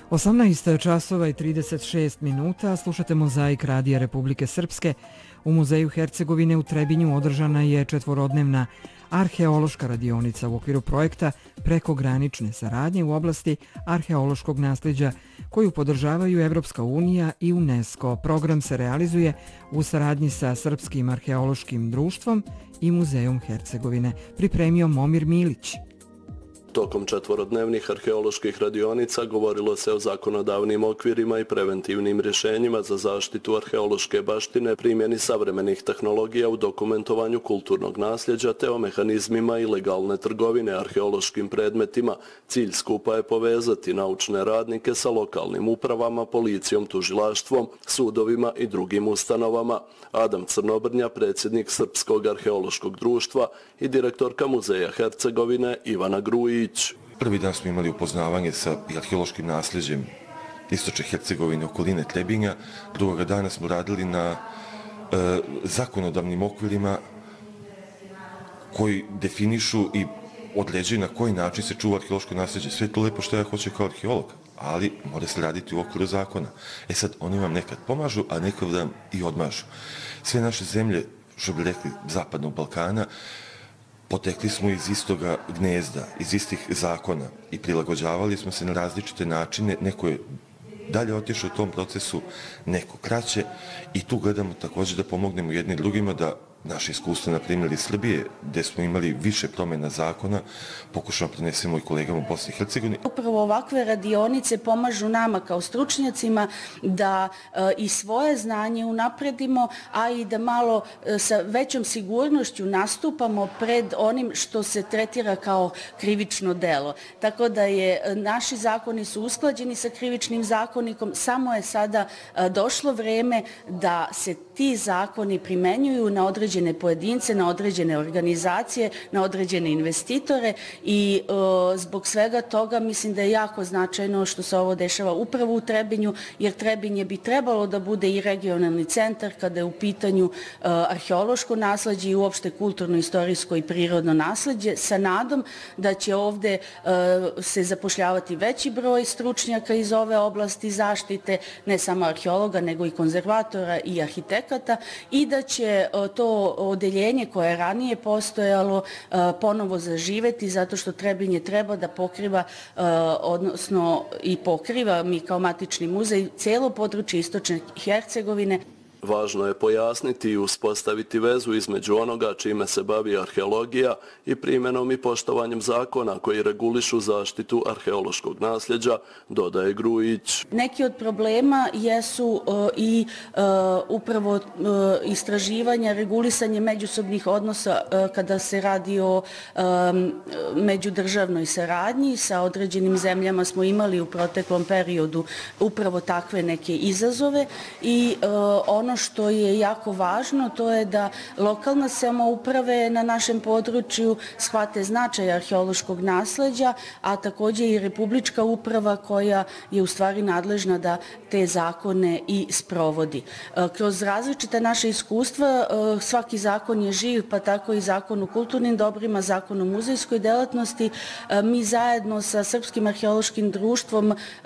18 časova i 36 minuta slušate Mozaik Radija Republike Srpske. U Muzeju Hercegovine u Trebinju održana je četvorodnevna arheološka radionica u okviru projekta prekogranične saradnje u oblasti arheološkog nasljeđa koju podržavaju Evropska unija i UNESCO. Program se realizuje u saradnji sa Srpskim arheološkim društvom i Muzejom Hercegovine. Pripremio Momir Milić. Tokom četvorodnevnih arheoloških radionica govorilo se o zakonodavnim okvirima i preventivnim rješenjima za zaštitu arheološke baštine, primjeni savremenih tehnologija u dokumentovanju kulturnog nasljeđa te o mehanizmima ilegalne trgovine arheološkim predmetima. Cilj skupa je povezati naučne radnike sa lokalnim upravama, policijom, tužilaštvom, sudovima i drugim ustanovama. Adam Crnobrnja, predsjednik Srpskog arheološkog društva i direktorka Muzeja Hercegovine Ivana Grujić. Prvi dan smo imali upoznavanje sa arheološkim nasljeđem istočne Hercegovine, okoline Trebinja. Drugoga dana smo radili na zakonodavnim okvirima koji definišu i određuju na koji način se čuva arheološko nasljeđe. Sve to lepo što ja hoću kao arheolog, ali mora se raditi u okviru zakona. Sad, oni vam nekad pomažu, a nekad vam i odmažu. Sve naše zemlje, što bi rekli, zapadnog Balkana, potekli smo iz istoga gnezda, iz istih zakona i prilagođavali smo se na različite načine. Neko je dalje otišao u tom procesu, neko kraće i tu gledamo također da pomognemo jednim drugima da naše iskustvo, na primjer iz Srbije, gdje smo imali više promjena zakona, pokušamo prenesemo i kolegama u Bosni i Hercegovini. Upravo ovakve radionice pomažu nama kao stručnjacima da i svoje znanje unapredimo, a i da malo sa većom sigurnošću nastupamo pred onim što se tretira kao krivično delo. Tako da naši zakoni su usklađeni sa krivičnim zakonikom, samo je sada došlo vreme da se ti zakoni primenjuju na određene pojedince, na određene organizacije, na određene investitore i zbog svega toga mislim da je jako značajno što se ovo dešava upravo u Trebinju, jer Trebinje bi trebalo da bude i regionalni centar kada je u pitanju arheološko nasleđe i uopšte kulturno-istorijsko i prirodno nasleđe, sa nadom da će ovde se zapošljavati veći broj stručnjaka iz ove oblasti zaštite, ne samo arheologa, nego i konzervatora i arhitekata, i da će to odeljenje koje je ranije postojalo ponovo zaživeti, zato što Trebinje treba da pokriva, odnosno i pokriva, mi kao matični muzej, cijelo područje istočne Hercegovine. Važno je pojasniti i uspostaviti vezu između onoga čime se bavi arheologija i primjenom i poštovanjem zakona koji regulišu zaštitu arheološkog nasljeđa, dodaje Grujić. Neki od problema jesu i upravo istraživanja, regulisanje međusobnih odnosa kada se radi o međudržavnoj saradnji. Sa određenim zemljama smo imali u proteklom periodu upravo takve neke izazove i ono što je jako važno, to je da lokalne samouprave na našem području shvate značaj arheološkog nasleđa, a također i republička uprava koja je u stvari nadležna da te zakone i sprovodi. Kroz različite naše iskustva svaki zakon je živ, pa tako i zakon o kulturnim dobrima, zakon o muzejskoj delatnosti. Mi zajedno sa Srpskim arheološkim društvom